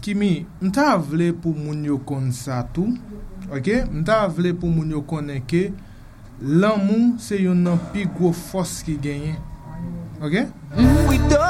Kimi, m'ta vle pour moun yo kon ça tout. OK? M'ta vle pour moun yo konnen que l'amour c'est une pi gros force qui gagne. OK?